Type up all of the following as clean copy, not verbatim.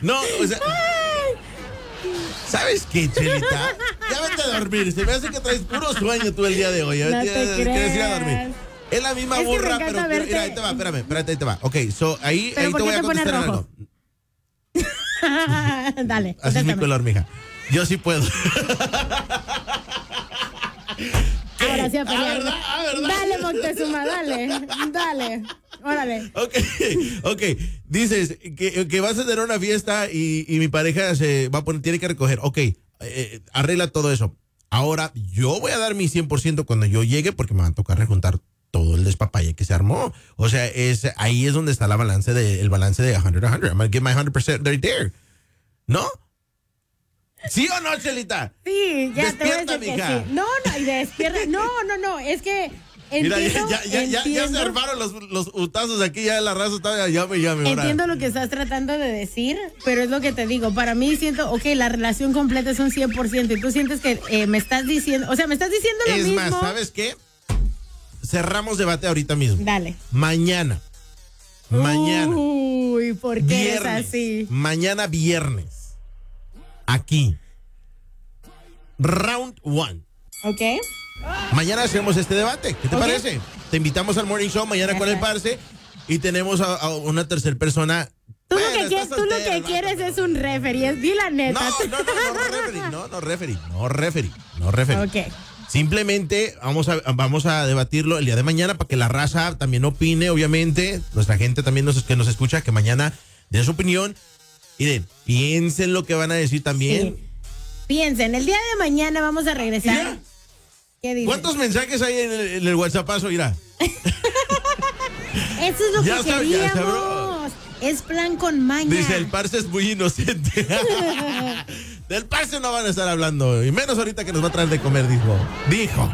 No, o sea... ¿Sabes qué, Chelita? Ya vete a dormir. Se me hace que traes puro sueño tú el día de hoy. No te Quieres ir a creas. dormir. Es la misma Es que me burra, encanta pero mira, verte. ahí te va, espérate, ahí te va. Ok, ahí ¿Pero te por qué voy a te pones contestar rojo? algo. Dale. Así es mi contéstame. color, mija. Yo sí puedo. Ahora sí a pelear. ¿verdad? Dale, Moctezuma, dale. Órale. Ok. Dices que vas a tener una fiesta y mi pareja se va a poner, tiene que recoger. Ok, arregla todo eso. Ahora, yo voy a dar mi 100% cuando yo llegue porque me va a tocar rejuntar todo el despapalle que se armó. O sea, ahí es donde está el balance de 100 a 100. I'm going to get my 100% right there. ¿No? ¿Sí o no, Chelita? Sí, ya Despierta, te voy a decir mija. que sí. No, y despierta. No, es que Mira, entiendo, ya se armaron los utazos aquí, ya la raza está llame. Ahora. entiendo lo que estás tratando de decir, pero es lo que te digo. Para mí siento, ok, la relación completa es un 100% y tú sientes que me estás diciendo, o sea, me estás diciendo lo Es mismo. más, ¿sabes qué? Cerramos debate ahorita mismo. Dale. Mañana. Uy, ¿por qué Viernes. es así? Mañana viernes. Aquí. Round 1. ¿Ok? Mañana hacemos este debate. ¿Qué te Ok. parece? Te invitamos al Morning Show mañana con el parce y tenemos a una tercera persona. Tú Bueno, lo que, está tú lo soltera, que ¿no? quieres es un referee, di la neta. No, referee. Ok. Simplemente vamos a debatirlo el día de mañana para que la raza también opine, obviamente. Nuestra gente también que nos escucha, que mañana dé su opinión. Miren, piensen lo que van a decir también. Sí. Piensen, el día de mañana vamos a regresar. Mira, ¿Qué dices? ¿cuántos mensajes hay en el WhatsAppazo? Mira. Eso es lo Ya que se queríamos. abrió. Es plan con maña. Dice, el parce es muy inocente. Del parce no van a estar hablando. Y menos ahorita que nos va a traer de comer, dijo.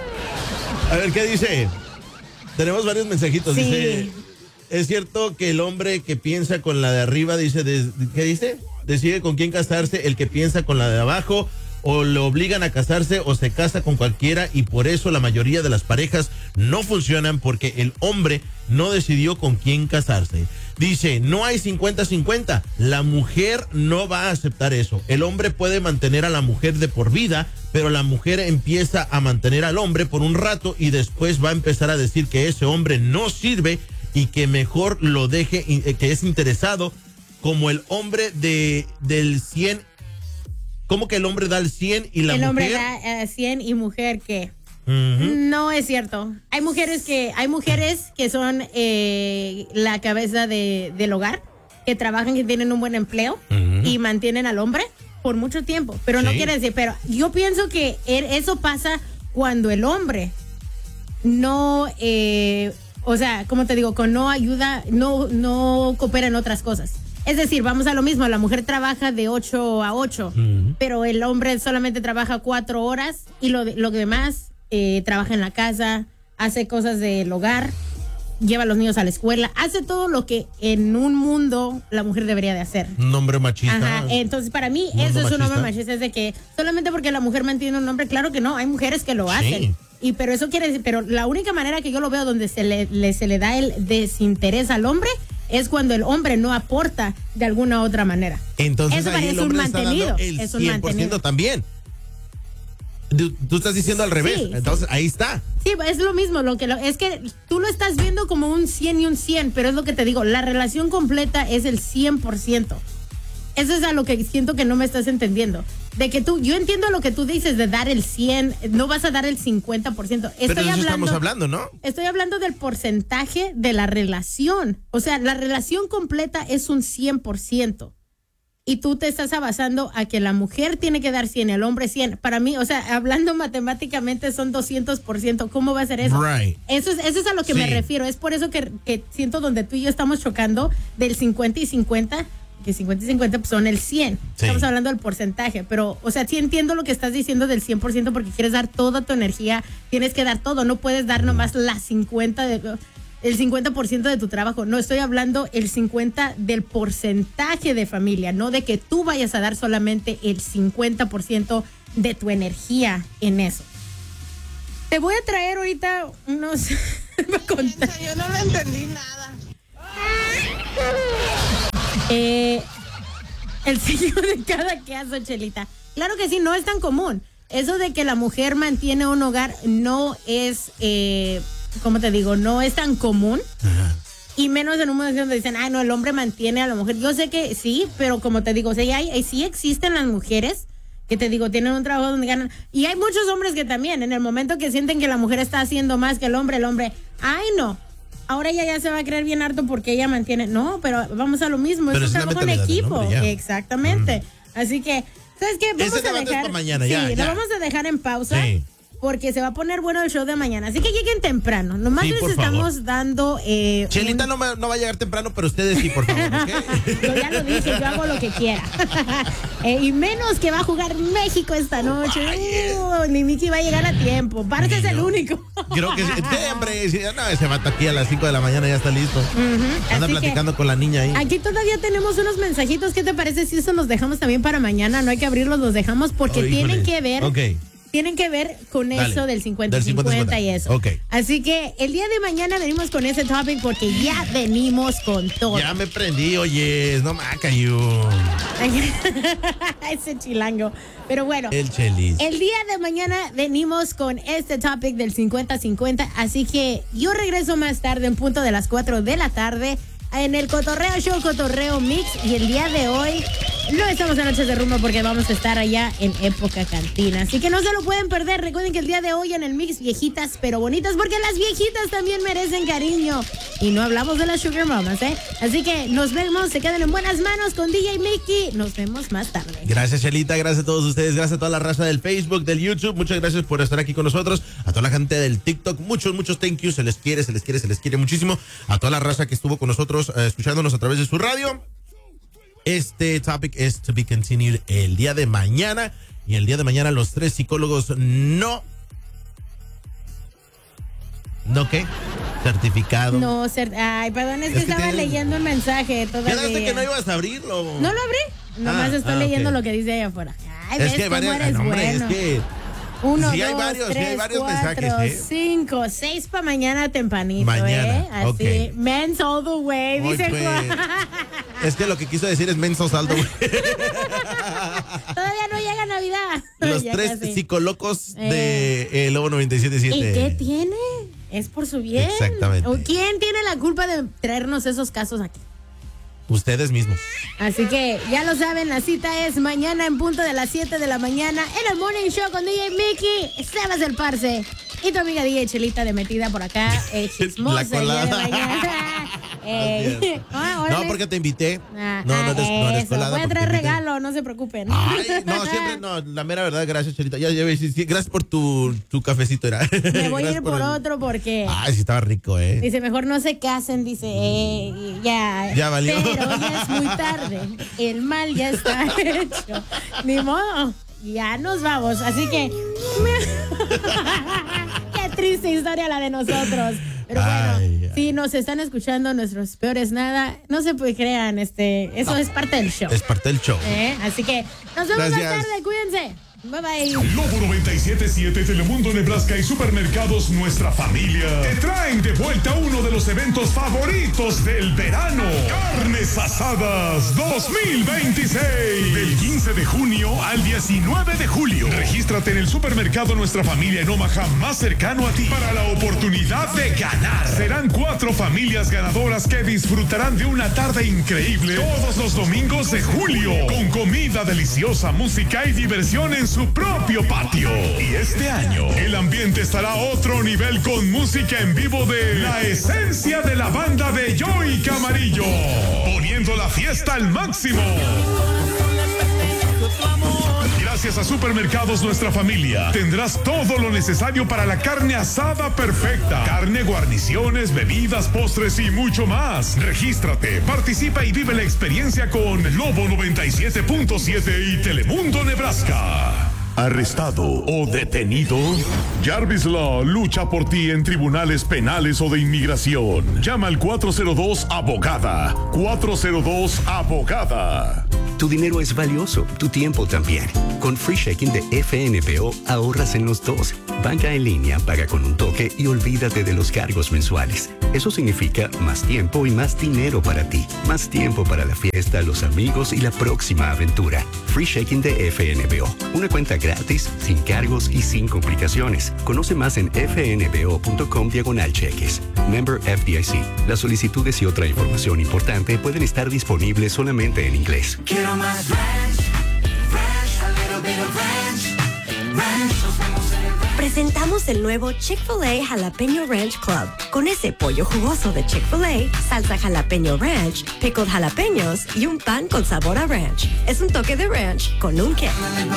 A ver, ¿qué dice? Tenemos varios mensajitos. Sí. Dice, es cierto que el hombre que piensa con la de arriba, dice, ¿qué dice? Decide con quién casarse, el que piensa con la de abajo, o lo obligan a casarse o se casa con cualquiera, y por eso la mayoría de las parejas no funcionan, porque el hombre no decidió con quién casarse. Dice, no hay 50-50, la mujer no va a aceptar eso. El hombre puede mantener a la mujer de por vida, pero la mujer empieza a mantener al hombre por un rato y después va a empezar a decir que ese hombre no sirve y que mejor lo deje, que es interesado, como el hombre del 100. ¿Cómo que el hombre da el 100 y la mujer? El hombre da 100 y mujer ¿qué? No es cierto. Hay mujeres que son la cabeza del hogar, que trabajan, que tienen un buen empleo y mantienen al hombre por mucho tiempo. Pero no Sí. quiere decir, pero yo pienso que eso pasa cuando el hombre no, o sea, como te digo, no ayuda, no coopera en otras cosas. Es decir, vamos a lo mismo, la mujer trabaja de 8 a 8, pero el hombre solamente trabaja 4 horas y lo demás trabaja en la casa, hace cosas del hogar, lleva a los niños a la escuela, hace todo lo que en un mundo la mujer debería de hacer. Un hombre machista. Ajá, entonces para mí Un eso hombre es un hombre machista. machista, es de que solamente porque la mujer mantiene un hombre, claro que no, hay mujeres que lo hacen. Pero eso quiere decir, pero la única manera que yo lo veo donde se le da el desinterés al hombre es cuando el hombre no aporta de alguna otra manera. Entonces eso ahí es el un hombre le está mantenido, dando el es un 100% mantenido. también. Tú estás diciendo al revés. Sí, Entonces ahí está. Sí, es lo mismo, es que tú lo estás viendo como un 100 y un 100, pero es lo que te digo, la relación completa es el 100%. Eso es a lo que siento que no me estás entendiendo. De que yo entiendo lo que tú dices de dar el 100, no vas a dar el 50%. Pero de eso estamos hablando, ¿no? Estoy hablando del porcentaje de la relación. O sea, la relación completa es un 100%. Y tú te estás basando a que la mujer tiene que dar 100 y el hombre 100. Para mí, o sea, hablando matemáticamente son 200%. ¿Cómo va a ser eso? Right. Eso es a lo que me refiero. Es por eso que siento donde tú y yo estamos chocando del 50 y 50, que 50 y 50 pues son el 100. Sí. Estamos hablando del porcentaje. Pero, o sea, sí entiendo lo que estás diciendo del 100% porque quieres dar toda tu energía. Tienes que dar todo. No puedes dar nomás el 50% de tu trabajo. No, estoy hablando el 50% del porcentaje de familia, no de que tú vayas a dar solamente el 50% de tu energía en eso. Te voy a traer ahorita unos... Yo no le entendí nada. El ciclo de cada caso, Chelita. Claro que sí, no es tan común. Eso de que la mujer mantiene un hogar no es, ¿cómo te digo? No es tan común. Ajá. Y menos en un momento donde dicen, no, el hombre mantiene a la mujer. Yo sé que sí, pero como te digo, o sea, sí existen las mujeres que te digo, tienen un trabajo donde ganan. Y hay muchos hombres que también, en el momento que sienten que la mujer está haciendo más que el hombre, no. Ahora ella ya se va a creer bien harto porque ella mantiene. No, pero vamos a lo mismo. Pero es un trabajo en equipo. Hombre, exactamente. Así que, ¿sabes qué? Vamos ese a dejar. Mañana, sí, ya. lo vamos a dejar en pausa. Sí. Porque se va a poner bueno el show de mañana. Así que lleguen temprano. Nomás les estamos dando. Chelita no va a llegar temprano, pero ustedes sí, por favor, ¿ok? Yo ya lo dije, yo hago lo que quiera. Y menos que va a jugar México esta noche. Ni Miki va a llegar a tiempo. Barça es el único. Creo que sí. Hombre, se va aquí a las 5 de la mañana, ya está listo. Anda platicando con la niña ahí. Aquí todavía tenemos unos mensajitos. ¿Qué te parece si eso los dejamos también para mañana? No hay que abrirlos, los dejamos porque tienen que ver. Tienen que ver con eso del 50-50 y eso. Okay. Así que el día de mañana venimos con ese topic porque ya venimos con todo. Ya me prendí, oye, no me cayó. Ese chilango. Pero bueno, el Chelis. El día de mañana venimos con este topic del 50-50. Así que yo regreso más tarde, en punto de las 4 de la tarde. En el Cotorreo Show, Cotorreo Mix. Y el día de hoy no estamos en Noches de Rumba porque vamos a estar allá en Época Cantina. Así que no se lo pueden perder. Recuerden que el día de hoy en el Mix, viejitas pero bonitas, porque las viejitas también merecen cariño. Y no hablamos de las Sugar Mamas, ¿eh? Así que nos vemos, se quedan en buenas manos con DJ Mickey. Nos vemos más tarde. Gracias, Chelita. Gracias a todos ustedes. Gracias a toda la raza del Facebook, del YouTube. Muchas gracias por estar aquí con nosotros. A toda la gente del TikTok. Muchos thank you. Se les quiere muchísimo. A toda la raza que estuvo con nosotros escuchándonos a través de su radio. Este topic es to be continued el día de mañana. Y el día de mañana los 3 psicólogos ¿No qué? Certificado. No, ay, perdón, es que estaba leyendo un mensaje todavía. Quedaste que no ibas a abrirlo. ¿No lo abrí? Nomás estoy leyendo lo que dice ahí afuera. Ay, es que eres bueno. Es que 1, sí, 2, hay varios 3, 4, mensajes, 5, 6 para mañana tempranito, mañana, Así, okay. Men's all the way, dice Juan. Es que lo que quiso decir es menso saldo. Todavía no llega Navidad. Los 3 psicolocos de Lobo 97.7. ¿Y qué tiene? Es por su bien. Exactamente. ¿Quién tiene la culpa de traernos esos casos aquí? Ustedes mismos. Así que ya lo saben, la cita es mañana en punto de las 7 de la mañana en el Morning Show con DJ Mickey, Sebas el Parce y tu amiga DJ Chelita de metida por acá, chismosa. La colada. No, porque te invité. No eres colada. Voy a traer regalo, no se preocupen. Ay, no, siempre, la mera verdad, gracias, Chelita. Ya ves, sí, gracias por tu cafecito. Me voy a ir por otro porque. Ay, sí, estaba rico, Dice, mejor no se casen, dice, ya. Ya valió. Pero ya es muy tarde. El mal ya está hecho. Ni modo. Ya nos vamos. Así que. Qué triste historia la de nosotros. Pero bueno, si nos están escuchando nuestros peores nada, no se crean, eso es parte del show. Es parte del show. Así que nos vemos más tarde, cuídense. Bye bye. Lobo 97.7, Telemundo Nebraska y Supermercados Nuestra Familia te traen de vuelta uno de los eventos favoritos del verano. Carnes Asadas 2026. Del 15 de junio al 19 de julio. Regístrate en el Supermercado Nuestra Familia en Omaha más cercano a ti para la oportunidad de ganar. Serán 4 familias ganadoras que disfrutarán de una tarde increíble todos los domingos de julio. Con comida deliciosa, música y diversión en su propio patio. Y este año el ambiente estará a otro nivel con música en vivo de La Esencia de la banda de Joey Camarillo, poniendo la fiesta al máximo. Gracias a Supermercados Nuestra Familia tendrás todo lo necesario para la carne asada perfecta. Carne, guarniciones, bebidas, postres y mucho más. Regístrate, participa y vive la experiencia con Lobo 97.7 y Telemundo Nebraska. ¿Arrestado o detenido? Jarvis Law lucha por ti en tribunales penales o de inmigración. Llama al 402 Abogada. 402 Abogada. Tu dinero es valioso, tu tiempo también. Con Free Checking de FNBO ahorras en los dos. Banca en línea, paga con un toque y olvídate de los cargos mensuales. Eso significa más tiempo y más dinero para ti. Más tiempo para la fiesta, los amigos y la próxima aventura. Free Checking de FNBO. Una cuenta gratis, sin cargos y sin complicaciones. Conoce más en fnbo.com/cheques. Member FDIC. Las solicitudes y otra información importante pueden estar disponibles solamente en inglés. Quiero más ranch, ranch, a little bit of ranch, ranch, nos vemos en el ranch. Presentamos el nuevo Chick-fil-A Jalapeño Ranch Club. Con ese pollo jugoso de Chick-fil-A, salsa jalapeño ranch, pickled jalapeños y un pan con sabor a ranch. Es un toque de ranch con un kick.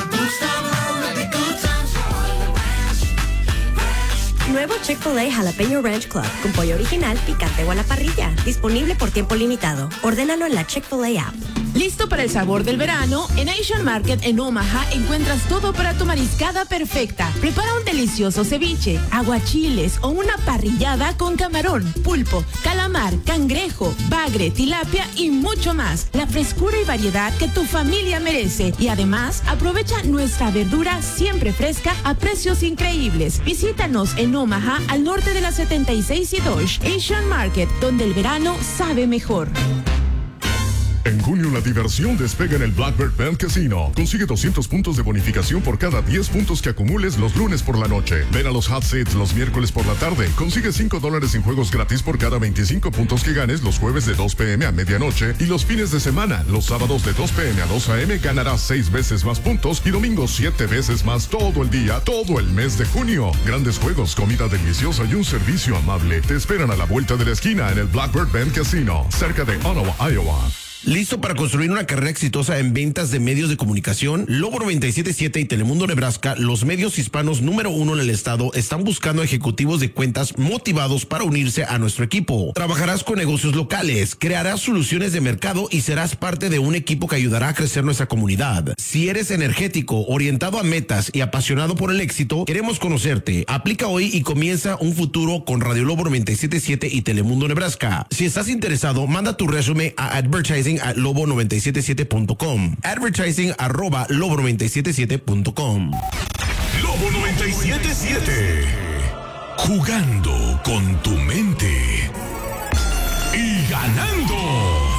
Nuevo Chick-fil-A Jalapeño Ranch Club con pollo original, picante o a la parrilla. Disponible por tiempo limitado. Ordénalo en la Chick-fil-A app. ¿Listo para el sabor del verano? En Asian Market en Omaha encuentras todo para tu mariscada perfecta. Prepara un delicioso ceviche, aguachiles o una parrillada con camarón, pulpo, calamar, cangrejo, bagre, tilapia y mucho más. La frescura y variedad que tu familia merece. Y además, aprovecha nuestra verdura siempre fresca a precios increíbles. Visítanos en Omaha, al norte de la 76 y Dodge. Asian Market, donde el verano sabe mejor. En junio la diversión despega en el Blackbird Band Casino. Consigue 200 puntos de bonificación por cada 10 puntos que acumules los lunes por la noche. Ven a los hot seats los miércoles por la tarde. Consigue $5 en juegos gratis por cada 25 puntos que ganes los jueves de 2 p.m. a medianoche y los fines de semana. Los sábados de 2 p.m. a 2 a.m. ganarás 6 veces más puntos y domingos 7 veces más todo el día, todo el mes de junio. Grandes juegos, comida deliciosa y un servicio amable te esperan a la vuelta de la esquina en el Blackbird Band Casino, cerca de Ottawa, Iowa. ¿Listo para construir una carrera exitosa en ventas de medios de comunicación? Lobo 97.7 y Telemundo Nebraska, los medios hispanos número 1 en el estado, están buscando ejecutivos de cuentas motivados para unirse a nuestro equipo. Trabajarás con negocios locales, crearás soluciones de mercado y serás parte de un equipo que ayudará a crecer nuestra comunidad. Si eres energético, orientado a metas y apasionado por el éxito, queremos conocerte. Aplica hoy y comienza un futuro con Radio Lobo 97.7 y Telemundo Nebraska. Si estás interesado, manda tu resumen a advertising@lobo977.com. Advertising@lobo977.com. Lobo 97.7. Jugando con tu mente y ganando.